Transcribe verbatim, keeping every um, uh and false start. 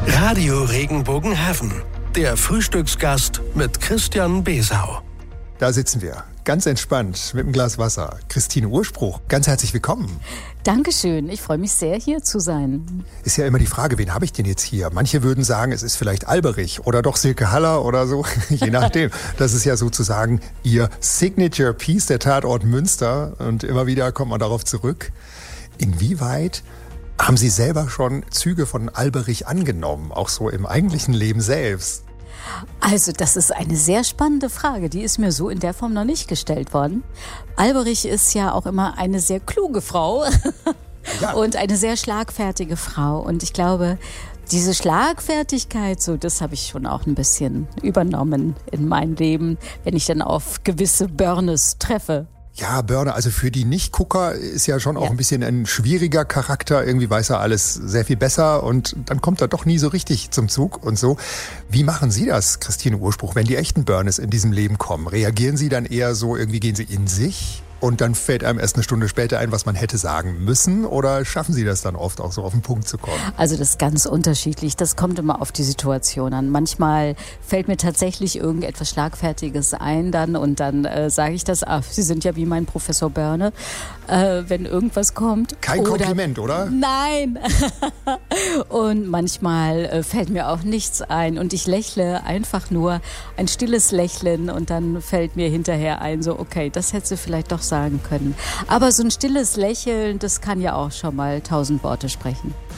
Radio Regenbogenhafen, der Frühstücksgast mit Christian Besau. Da sitzen wir, ganz entspannt, mit einem Glas Wasser. Christine Urspruch, ganz herzlich willkommen. Dankeschön, ich freue mich sehr, hier zu sein. Ist ja immer die Frage, wen habe ich denn jetzt hier? Manche würden sagen, es ist vielleicht Alberich oder doch Silke Haller oder so, je nachdem. Das ist ja sozusagen ihr Signature-Piece, der Tatort Münster. Und immer wieder kommt man darauf zurück. Inwieweit haben Sie selber schon Züge von Alberich angenommen, auch so im eigentlichen Leben selbst? Also das ist eine sehr spannende Frage, die ist mir so in der Form noch nicht gestellt worden. Alberich ist ja auch immer eine sehr kluge Frau ja. und eine sehr schlagfertige Frau. Und ich glaube, diese Schlagfertigkeit, so das habe ich schon auch ein bisschen übernommen in mein Leben, wenn ich dann auf gewisse Börnes treffe. Ja, Börner, also für die Nicht-Gucker ist ja schon auch ja. ein bisschen ein schwieriger Charakter. Irgendwie weiß er alles sehr viel besser und dann kommt er doch nie so richtig zum Zug und so. Wie machen Sie das, Christine Urspruch, wenn die echten Börnes in diesem Leben kommen? Reagieren Sie dann eher so, irgendwie gehen Sie in sich und dann fällt einem erst eine Stunde später ein, was man hätte sagen müssen? Oder schaffen Sie das dann oft auch so auf den Punkt zu kommen? Also das ist ganz unterschiedlich. Das kommt immer auf die Situation an. Manchmal fällt mir tatsächlich irgendetwas Schlagfertiges ein dann und dann äh, sage ich das, ach, Sie sind ja wie mein Professor Börne, äh, wenn irgendwas kommt. Kein oder, Kompliment, oder? Nein. Und manchmal äh, fällt mir auch nichts ein und ich lächle einfach nur ein stilles Lächeln und dann fällt mir hinterher ein, so okay, das hättest du vielleicht doch sagen können. Aber so ein stilles Lächeln, das kann ja auch schon mal tausend Worte sprechen.